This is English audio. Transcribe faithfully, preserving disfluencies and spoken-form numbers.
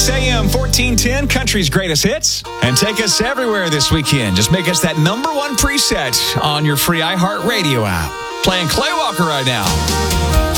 Sirius A M fourteen ten, country's greatest hits. And take us everywhere this weekend. Just make us that number one preset on your free iHeartRadio app. Playing Clay Walker right now.